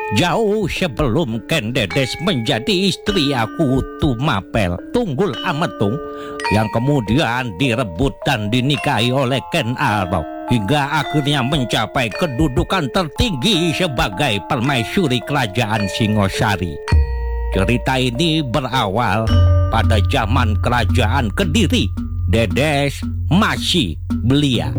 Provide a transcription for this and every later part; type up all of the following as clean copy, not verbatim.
Jauh sebelum Ken Dedes menjadi istri aku Tumapel Tunggul Ametung, yang kemudian direbut dan dinikahi oleh Ken Arok, hingga akhirnya mencapai kedudukan tertinggi sebagai permaisuri kerajaan Singosari. Cerita ini berawal pada zaman kerajaan Kediri. Dedes masih belia.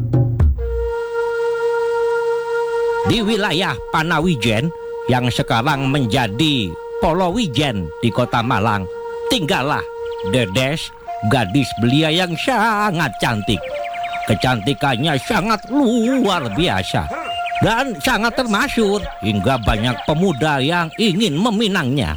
Di wilayah Panawijen yang sekarang menjadi Polowijen di kota Malang, tinggallah Dedes, gadis belia yang sangat cantik. Kecantikannya sangat luar biasa dan sangat termasyhur hingga banyak pemuda yang ingin meminangnya.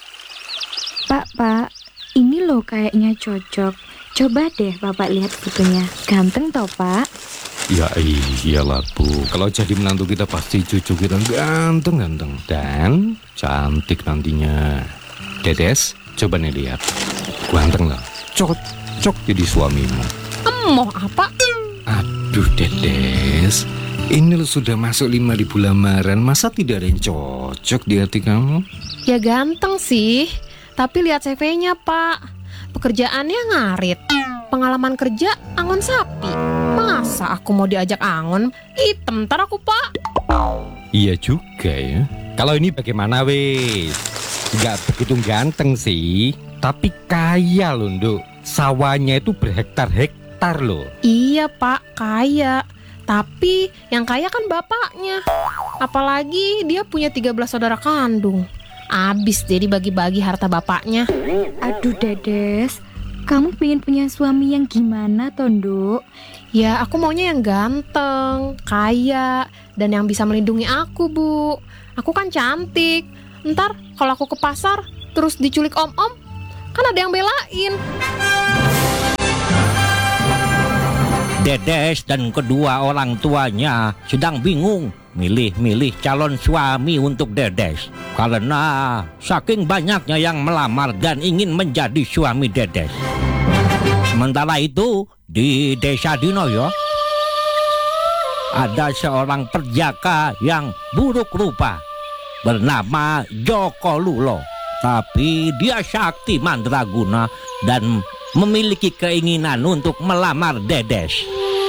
Pak, ini loh kayaknya cocok. Coba deh Bapak lihat fotonya. Ganteng toh, Pak? Ya iyalah Bu, kalau jadi menantu kita pasti cucu kita ganteng-ganteng dan cantik nantinya. Dedes, coba nih lihat. Ganteng lah, cocok jadi suamimu. Emoh apa? Aduh Dedes, ini lo sudah masuk 5.000 lamaran, masa tidak ada yang cocok di hati kamu? Ya ganteng sih, tapi lihat CV-nya Pak. Pekerjaannya ngarit, pengalaman kerja angon sapi. Masa aku mau diajak angon? Hitam ntar aku Pak. Iya juga ya. Kalau ini bagaimana wes? Gak begitu ganteng sih, tapi kaya loh Nduk. Sawahnya itu berhektar-hektar loh. Iya Pak, kaya. Tapi yang kaya kan bapaknya. Apalagi dia punya 13 saudara kandung. Abis deh dibagi-bagi harta bapaknya. Aduh Dedes, kamu pengen punya suami yang gimana Tonduk? Ya aku maunya yang ganteng, kaya, dan yang bisa melindungi aku Bu. Aku kan cantik. Ntar kalau aku ke pasar terus diculik om-om, kan ada yang belain. Dedes dan kedua orang tuanya sedang bingung milih-milih calon suami untuk Dedes, karena saking banyaknya yang melamar dan ingin menjadi suami Dedes. Sementara itu di desa Dinoyo ada seorang perjaka yang buruk rupa bernama Joko Lulo, tapi dia sakti mandraguna dan memiliki keinginan untuk melamar Dedes.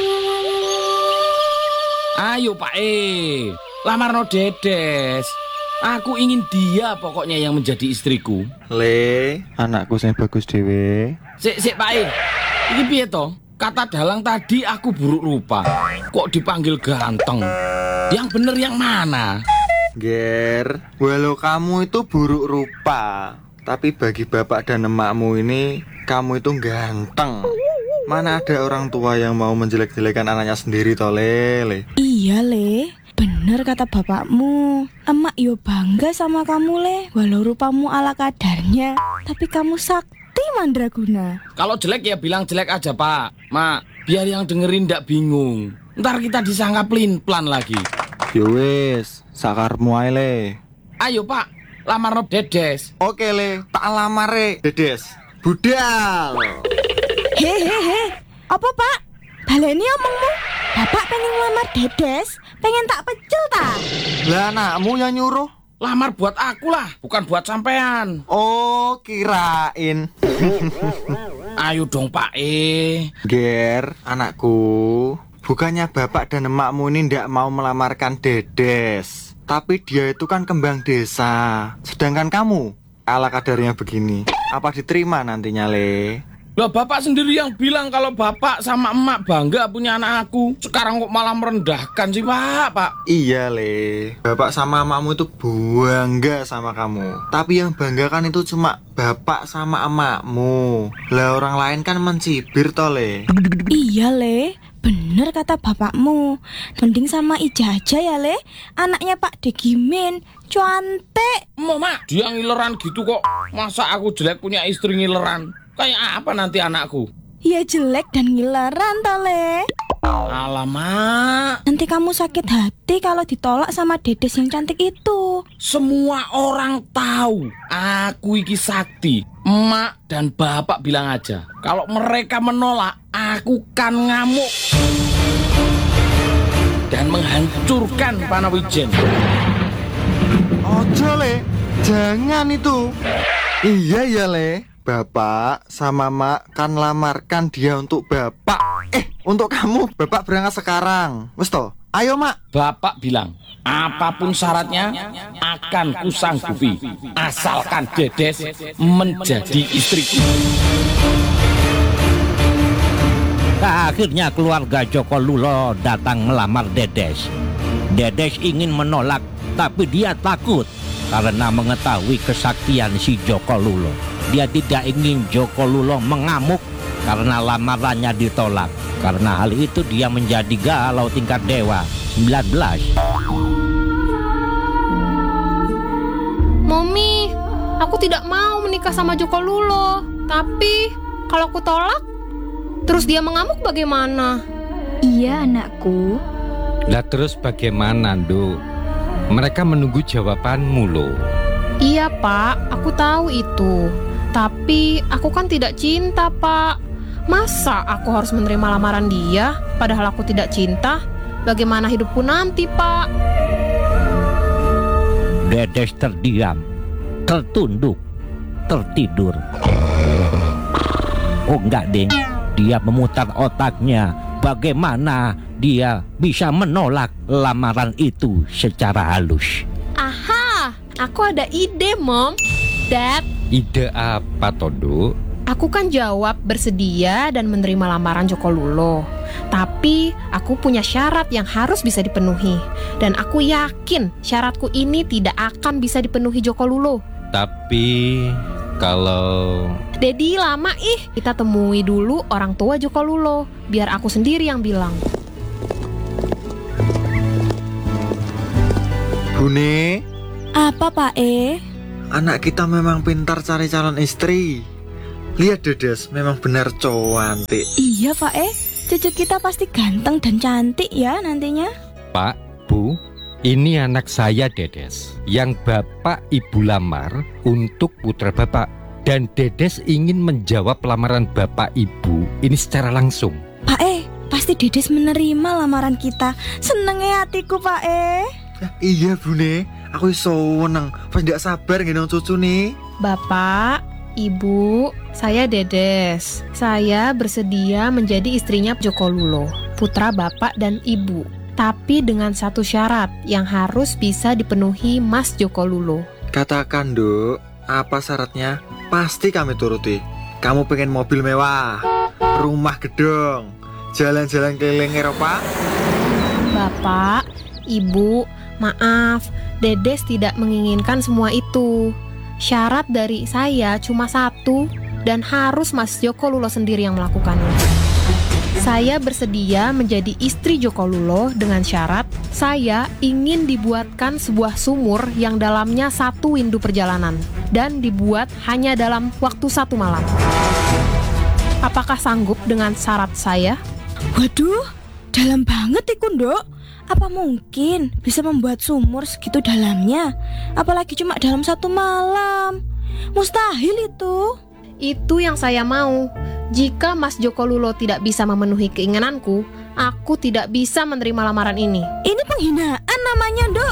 Ayo Pak lamar no Dedes. Aku ingin dia pokoknya yang menjadi istriku. Le, anakku yang bagus dewe. Sik Pak ini piye toh? Kata dalang tadi aku buruk rupa, kok dipanggil ganteng? Yang bener yang mana? Ger, walau kamu itu buruk rupa, tapi bagi bapak dan emakmu ini, kamu itu ganteng. Mana ada orang tua yang mau menjelek-jelekan anaknya sendiri toh Le. Iya Le, bener kata bapakmu. Emak yo bangga sama kamu Le. Walau rupamu ala kadarnya, tapi kamu sakti mandraguna. Kalau jelek ya bilang jelek aja Pak, Mak, biar yang dengerin ndak bingung. Ntar kita disangka pelin-pelan lagi. Yo wis, sakarmu ae Le. Ayo Pak, lamar no Dedes. Oke Le, tak lamar Dedes. Budal. Hehehe, apa Pak? Baleni omongmu. Bapak pengen ngelamar Dedes, pengen tak pecel ta? Lah anakmu yang nyuruh. Lamar buat aku lah, bukan buat sampean. Oh, kirain. Ayo dong Pak Ger, anakku, bukannya bapak dan emakmu ini ndak mau melamarkan Dedes, tapi dia itu kan kembang desa. Sedangkan kamu ala kadarnya begini, apa diterima nantinya Le? Lah bapak sendiri yang bilang kalau bapak sama emak bangga punya anak aku. Sekarang kok malah merendahkan sih Pak. Iya Le, bapak sama emakmu itu bangga sama kamu. Tapi yang bangga kan itu cuma bapak sama emakmu. Lah orang lain kan mencibir toh Le. Iya Le, bener kata bapakmu. Mending sama Ija aja ya Le, anaknya Pak Degimin, cantik. Mau Mak, dia ngileran gitu kok. Masa aku jelek punya istri ngileran? Kayak apa nanti anakku? Ya jelek dan ngileran toh Le. Alamak, Nanti kamu sakit hati kalau ditolak sama Dedes yang cantik itu. semua orang tahu aku iki sakti. Emak dan bapak bilang aja, kalau mereka menolak, aku kan ngamuk dan menghancurkan Panawijen. Ojo Le, jangan itu. Iya ya Le, Bapak sama Mak kan lamarkan dia untuk Bapak. Untuk kamu, Bapak berangkat sekarang. Wes toh, ayo Mak. Bapak bilang, apapun syaratnya akan kusanggupi, asalkan Dedes menjadi istriku. Akhirnya keluarga Joko Lulo datang melamar Dedes. Dedes ingin menolak, tapi dia takut karena mengetahui kesaktian si Joko Lulo. Dia tidak ingin Joko Lulo mengamuk karena lamarannya ditolak. Karena hal itu dia menjadi galau tingkat dewa 19. Mami, aku tidak mau menikah sama Joko Lulo. Tapi kalau aku tolak, terus dia mengamuk bagaimana? Iya anakku. Lah terus bagaimana, Nduk? Mereka menunggu jawabanmu loh. Iya Pak, aku tahu itu. Tapi aku kan tidak cinta Pak. Masa aku harus menerima lamaran dia padahal aku tidak cinta? Bagaimana hidupku nanti Pak? Dedes terdiam, tertunduk, tertidur. Oh enggak ding, dia memutar otaknya. Bagaimana dia bisa menolak lamaran itu secara halus? Aha, aku ada ide Mom. Dad, Ide apa, Tondo? aku kan jawab bersedia dan menerima lamaran Joko Lulo. Tapi aku punya syarat yang harus bisa dipenuhi. Dan aku yakin syaratku ini tidak akan bisa dipenuhi Joko Lulo. Tapi kalau... Dedi lama kita temui dulu orang tua Joko Lulo. Biar aku sendiri yang bilang. Bune, Apa Pak anak kita memang pintar cari calon istri. Lihat Dedes, memang benar cantik. Iya Pak cucu kita pasti ganteng dan cantik ya nantinya. Pak, Bu, ini anak saya Dedes, yang Bapak Ibu lamar untuk putra Bapak. Dan Dedes ingin menjawab lamaran Bapak Ibu ini secara langsung. Pak pasti Dedes menerima lamaran kita. Senengnya hatiku Pak Iya Bune, aku seneng. Pas tidak sabar gendong cucu nih. Bapak, Ibu, saya Dedes. Saya bersedia menjadi istrinya Joko Lulo, putra Bapak dan Ibu. Tapi dengan satu syarat yang harus bisa dipenuhi Mas Joko Lulo. Katakan Duk, apa syaratnya? Pasti kami turuti. Kamu pengen mobil mewah, rumah gedung, jalan-jalan keliling Eropa? Bapak, Ibu, maaf, Dedes tidak menginginkan semua itu. Syarat dari saya cuma satu dan harus Mas Joko Lulo sendiri yang melakukannya. Saya bersedia menjadi istri Joko Lulo dengan syarat saya ingin dibuatkan sebuah sumur yang dalamnya 1 windu perjalanan dan dibuat hanya dalam waktu 1 malam. Apakah sanggup dengan syarat saya? Waduh, dalam banget iku Nduk. Apa mungkin bisa membuat sumur segitu dalamnya? Apalagi cuma dalam 1 malam. Mustahil itu. Itu yang saya mau. Jika Mas Joko Lulo tidak bisa memenuhi keinginanku, aku tidak bisa menerima lamaran ini. Ini penghinaan namanya Nduk.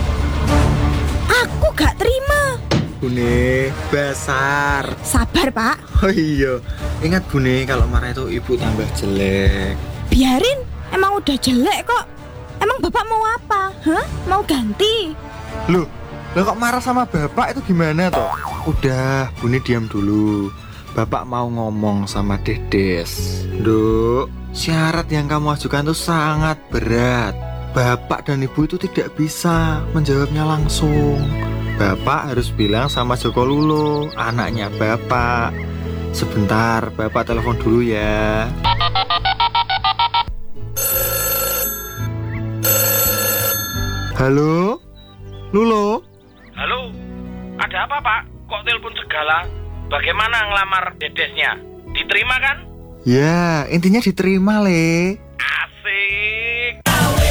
Aku gak terima. Bune, basar. Sabar Pak. Oh iya, ingat Bune, kalau marah itu ibu tambah jelek. Biarin, emang udah jelek kok. Emang bapak mau apa? Mau ganti? Loh kok marah sama bapak itu gimana toh? Udah, Bune diam dulu. Bapak mau ngomong sama Dedes. Nduk, syarat yang kamu ajukan itu sangat berat. Bapak dan ibu itu tidak bisa menjawabnya langsung. Bapak harus bilang sama Joko Lulo, anaknya bapak. Sebentar, bapak telepon dulu ya. Halo? Lulo? Halo, ada apa Pak? Kok telepon segala? Bagaimana ngelamar Dedesnya? Diterima kan? Ya, intinya diterima Le. Asik.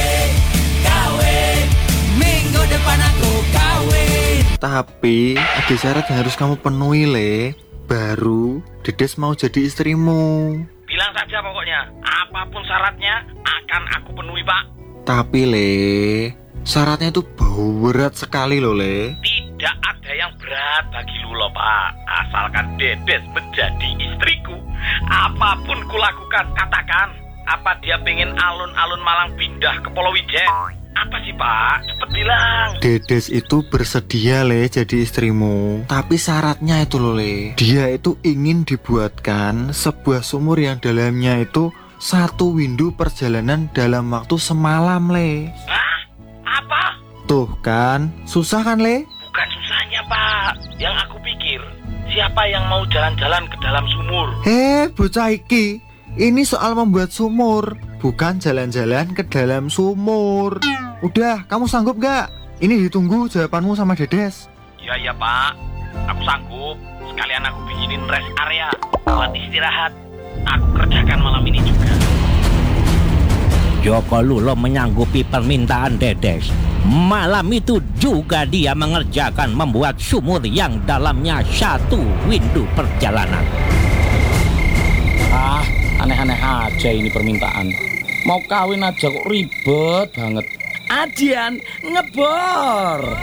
Minggu depan aku kawin. Tapi ada syarat yang harus kamu penuhi Le. Baru Dedes mau jadi istrimu. Bilang saja pokoknya, apapun syaratnya akan aku penuhi Pak. Tapi Le, Syaratnya itu berat sekali loh, Le. Tidak ada yang berat bagi Lulo, Pak. Asalkan Dedes menjadi istriku, apapun kulakukan. Katakan, apa dia pengen alun-alun Malang pindah ke Pulau Wijen? Apa sih, Pak? Cepet bilang. Dedes itu bersedia, Le, jadi istrimu. Tapi syaratnya itu loh, Le. Dia itu ingin dibuatkan sebuah sumur yang dalamnya itu 1 windu perjalanan dalam waktu semalam, Le. Hah? Apa? Tuh kan, susah kan, Le? Bukan susahnya, Pak. Yang aku pikir, siapa yang mau jalan-jalan ke dalam sumur? Bocah iki. Ini soal membuat sumur, bukan jalan-jalan ke dalam sumur. Udah, kamu sanggup gak? Ini ditunggu jawabanmu sama Dedes. Iya, Pak. Aku sanggup. Sekalian aku bikinin rest area buat istirahat. Aku kerjakan malam ini juga. Joko Lulo menyanggupi permintaan Dedes. Malam itu juga dia mengerjakan membuat sumur yang dalamnya 1 windu perjalanan. Aneh-aneh aja ini permintaan. Mau kawin aja kok ribet banget. Adian ngebor.